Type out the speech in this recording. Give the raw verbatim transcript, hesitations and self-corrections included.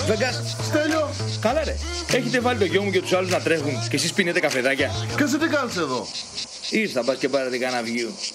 Βέγκας. Στέλιο. Καλά ρε. Έχετε βάλει το γιο μου και τους άλλους να τρέχουν και εσείς πίνετε καφεδάκια. Και εσύ τι κάνεις εδώ? Ήρθα μπας και πάρετε κανένα βιού.